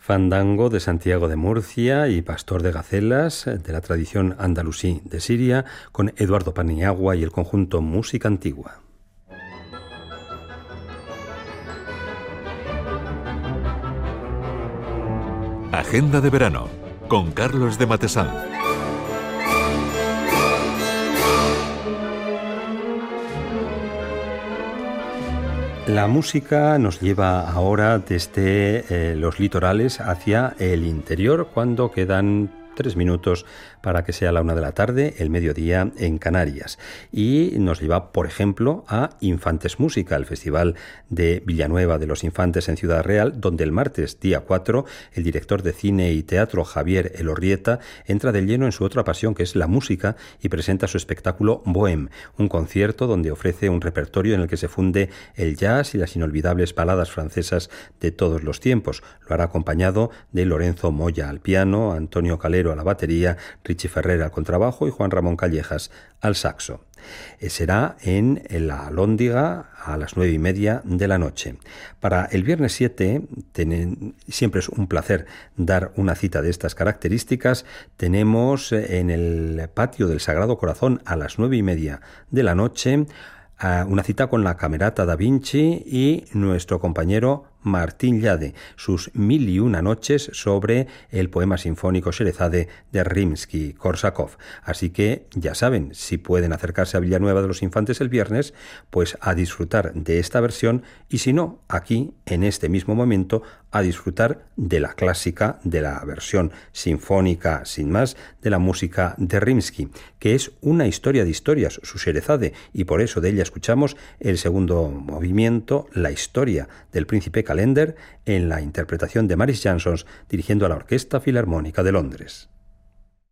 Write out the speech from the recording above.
Fandango de Santiago de Murcia y Pastor de Gacelas, de la tradición andalusí de Siria, con Eduardo Paniagua y el conjunto Música Antigua. Agenda de verano, con Carlos de Matesán. La música nos lleva ahora desde los litorales hacia el interior, cuando quedan 3 minutos para que sea la 1 de la tarde, el mediodía en Canarias. Y nos lleva, por ejemplo, a Infantes Música, el Festival de Villanueva de los Infantes en Ciudad Real, donde el martes, día 4, el director de cine y teatro Javier Elorrieta entra de lleno en su otra pasión, que es la música, y presenta su espectáculo Bohème, un concierto donde ofrece un repertorio en el que se funde el jazz y las inolvidables baladas francesas de todos los tiempos. Lo hará acompañado de Lorenzo Moya al piano, Antonio Calero a la batería, Richie Ferrer al contrabajo y Juan Ramón Callejas al saxo. Será en la Alhóndiga a las 9:30 de la noche. Para el viernes 7, siempre es un placer dar una cita de estas características. Tenemos en el patio del Sagrado Corazón a las 9:30 de la noche una cita con la Camerata da Vinci y nuestro compañero Martín Llade, sus 1001 noches sobre el poema sinfónico Sherezade de Rimsky-Korsakov. Así que ya saben, si pueden acercarse a Villanueva de los Infantes el viernes, pues a disfrutar de esta versión, y si no, aquí, en este mismo momento, a disfrutar de la clásica, de la versión sinfónica, sin más, de la música de Rimsky, que es una historia de historias, su Sherezade, y por eso de ella escuchamos el segundo movimiento, la historia del príncipe Calender, en la interpretación de Maris Jansons, dirigiendo a la Orquesta Filarmónica de Londres.